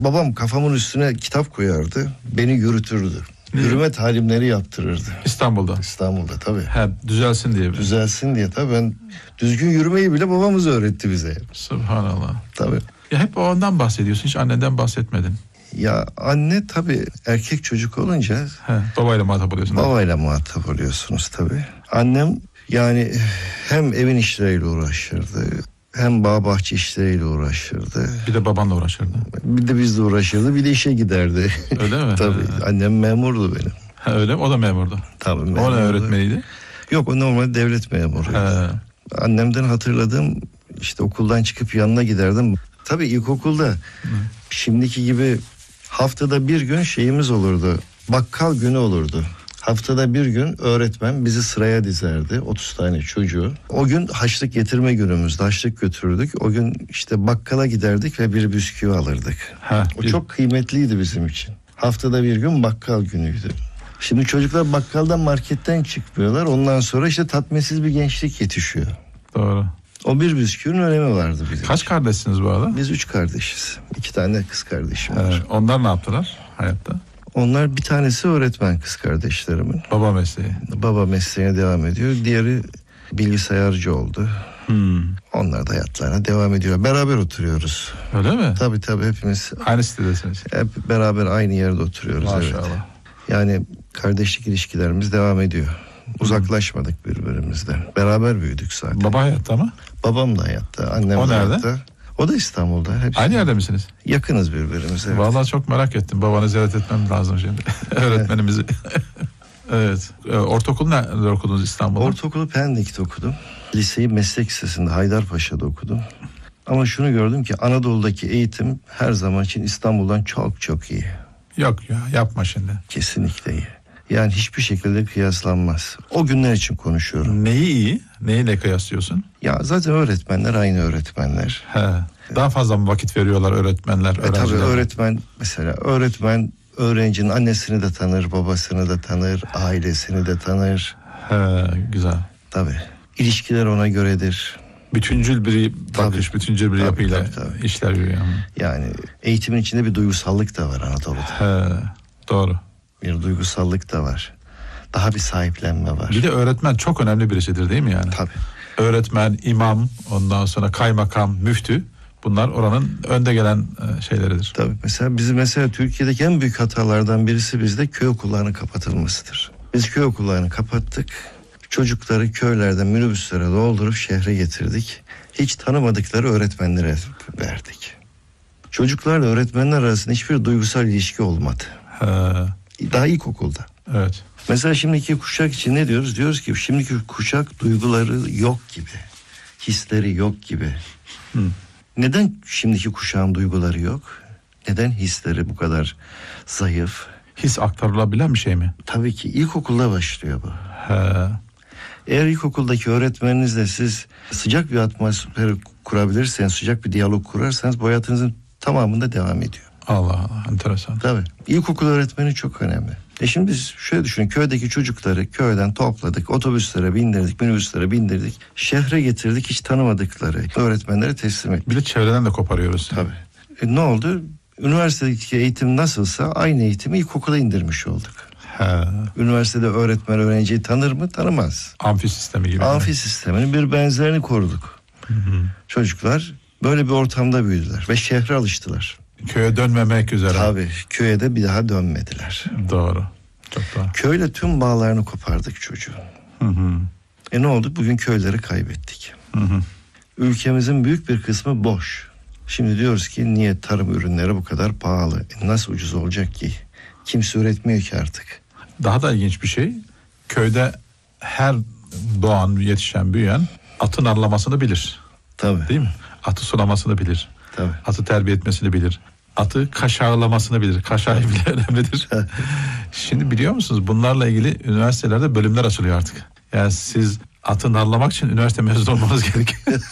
Babam kafamın üstüne kitap koyardı. Beni yürütürdü. Yürüme talimleri yaptırırdı. İstanbul'da tabii. Düzelsin diye. Düzelsin diye tabii. Ben düzgün yürümeyi bile babamız öğretti bize. Subhanallah. Tabii. Ya hep ondan bahsediyorsun. Hiç anneden bahsetmedin. Ya anne tabii erkek çocuk olunca babayla muhatap oluyorsun. Babayla muhatap oluyorsunuz tabii. Annem yani hem evin işleriyle uğraşırdı, hem bağ bahçe işleriyle uğraşırdı. Bir de babanla uğraşırdı. Bir de bizle uğraşırdı, bir de işe giderdi. Öyle mi? Tabii. Annem memurdu benim. Öyle mi? O da memurdu. Tabii memurdu. O ne öğretmeniydi? Yok, o normal devlet memuruydu. Annemden hatırladığım işte okuldan çıkıp yanına giderdim. Tabii ilkokulda şimdiki gibi haftada bir gün şeyimiz olurdu. Bakkal günü olurdu. Haftada bir gün öğretmen bizi sıraya dizerdi. 30 tane çocuğu. O gün haçlık getirme günümüzdü. Haçlık götürürdük. O gün işte bakkala giderdik ve bir bisküvi alırdık. O çok kıymetliydi bizim için. Haftada bir gün bakkal günüydü. Şimdi çocuklar bakkaldan, marketten çıkmıyorlar. Ondan sonra işte tatminsiz bir gençlik yetişiyor. Doğru. O bir bisküvinin önemi vardı bizim. Kaç kardeşsiniz bu arada? Biz 3 kardeşiz. 2 tane kız kardeşim var. Onlar ne yaptılar hayatta? Onlar, bir tanesi öğretmen, kız kardeşlerimin. Baba mesleği. Baba mesleğine devam ediyor. Diğeri bilgisayarcı oldu. Onlar da hayatlarına devam ediyor. Beraber oturuyoruz. Öyle mi? Tabii hepimiz. Aynı sitedesiniz. Hep beraber aynı yerde oturuyoruz. Maşallah. Evet. Yani kardeşlik ilişkilerimiz devam ediyor. Uzaklaşmadık birbirimizden. Beraber büyüdük zaten. Baba hayatta mı? Babam da hayatta, annem de hayatta. Nerede? O da İstanbul'da. Aynı yerde misiniz? Yakınız birbirimize. Evet. Vallahi çok merak ettim. Babanı ziyaret etmem lazım şimdi. Öğretmenimizi. Evet. Ortaokulu nerede okudunuz İstanbul'da? Ortaokulu Pendik'te okudum. Liseyi Meslek Lisesi'nde Haydarpaşa'da okudum. Ama şunu gördüm ki Anadolu'daki eğitim her zaman için İstanbul'dan çok iyi. Yok ya, yapma şimdi. Kesinlikle iyi. Yani hiçbir şekilde kıyaslanmaz. O günler için konuşuyorum. Neyi iyi? Neyle kıyaslıyorsun? Ya zaten öğretmenler aynı öğretmenler. Daha fazla mı vakit veriyorlar öğretmenler? Tabii öğretmen, mesela öğretmen öğrencinin annesini de tanır, babasını da tanır, ailesini de tanır. Güzel. Tabii. İlişkiler ona göredir. Bütüncül bir bakış, bütüncül bir yapıyla işler yürüyor. Yani eğitimin içinde bir duygusallık da var Anadolu'da. Doğru. Bir duygusallık da var. Daha bir sahiplenme var. Bir de öğretmen çok önemli birisidir değil mi yani? Tabii. Öğretmen, imam, ondan sonra kaymakam, müftü. Bunlar oranın önde gelen şeyleridir. Tabii. Mesela Türkiye'deki en büyük hatalardan birisi bizde köy okullarının kapatılmasıdır. Biz köy okullarını kapattık. Çocukları köylerden minibüslere doldurup şehre getirdik. Hiç tanımadıkları öğretmenlere verdik. Çocuklarla öğretmenler arasında hiçbir duygusal ilişki olmadı. Daha ilkokulda. Evet. Mesela şimdiki kuşak için ne diyoruz? Diyoruz ki şimdiki kuşak duyguları yok gibi. Hisleri yok gibi. Neden şimdiki kuşağın duyguları yok? Neden hisleri bu kadar zayıf? His aktarılabilen bir şey mi? Tabii ki ilkokulda başlıyor bu. Eğer ilkokuldaki öğretmeninizle siz sıcak bir atmosfer kurabilirseniz, sıcak bir diyalog kurarsanız bu hayatınızın tamamında devam ediyor. Allah Allah, enteresan. Tabii. İlkokul öğretmeni çok önemli. Şimdi biz şöyle düşünün, köydeki çocukları köyden topladık, otobüslere bindirdik, minibüslere bindirdik, şehre getirdik, hiç tanımadıkları öğretmenlere teslim ettik. Bir de çevreden de koparıyoruz. Tabii. Ne oldu? Üniversitedeki eğitim nasılsa aynı eğitimi ilkokula indirmiş olduk. Üniversitede öğretmen öğrenciyi tanır mı? Tanımaz. Amfi sistemi gibi. Amfi sisteminin bir benzerini koruduk. Çocuklar böyle bir ortamda büyüdüler ve şehre alıştılar. Köye dönmemek üzere. Tabii, köye de bir daha dönmediler. Doğru. Çok doğru. Köyle tüm bağlarını kopardık çocuğun. Ne oldu? Bugün köyleri kaybettik. Ülkemizin büyük bir kısmı boş. Şimdi diyoruz ki niye tarım ürünleri bu kadar pahalı? Nasıl ucuz olacak ki? Kimse üretmiyor ki artık. Daha da ilginç bir şey. Köyde her doğan, yetişen, büyüyen atın arlamasını bilir. Tabii. Değil mi? Atı sulamasını bilir. Tabii. Atı terbiye etmesini bilir. Atı kaşarlamasını bilir. Kaşar bile önemlidir. Şimdi biliyor musunuz? Bunlarla ilgili üniversitelerde bölümler açılıyor artık. Yani siz atı narlamak için üniversite mezunu olmanız gerekiyor.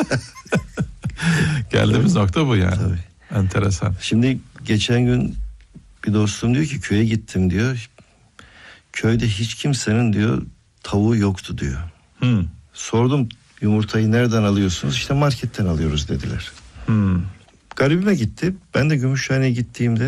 Geldiğimiz nokta bu yani. Tabii. Enteresan. Şimdi geçen gün bir dostum diyor ki köye gittim diyor. Köyde hiç kimsenin diyor tavuğu yoktu diyor. Sordum, yumurtayı nereden alıyorsunuz? İşte marketten alıyoruz dediler. Garibime gitti. Ben de Gümüşhane'ye gittiğimde